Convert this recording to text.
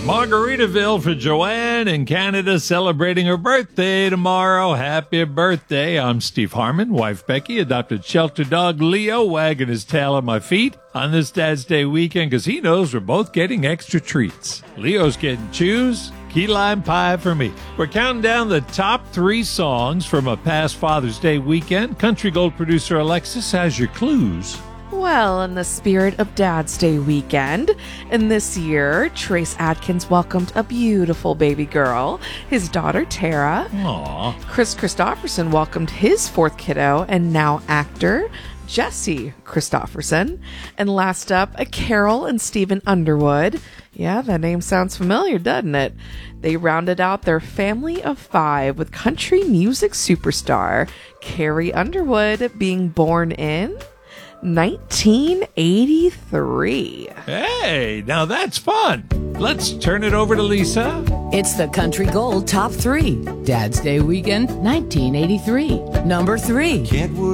Margaritaville for Joanne in Canada, celebrating her birthday tomorrow. Happy birthday. I'm Steve Harmon, wife Becky, adopted shelter dog Leo, wagging his tail at my feet on this Dad's Day weekend because he knows we're both getting extra treats. Leo's getting chews, key lime pie for me. We're counting down the top 3 songs from a past Father's Day weekend. Country Gold producer Alexis has your clues. Well, in the spirit of Dad's Day weekend, and this year, Trace Adkins welcomed a beautiful baby girl, his daughter Tara. Aww. Chris Christopherson welcomed his 4th kiddo and now actor, Jesse Christopherson. And last up, Carol and Stephen Underwood. Yeah, that name sounds familiar, doesn't it? They rounded out their family of 5 with country music superstar Carrie Underwood being born in 1983. Hey, now that's fun. Let's turn it over to Lisa. It's the Country Gold Top 3. Dad's Day Weekend, 1983. Number 3. Kentwood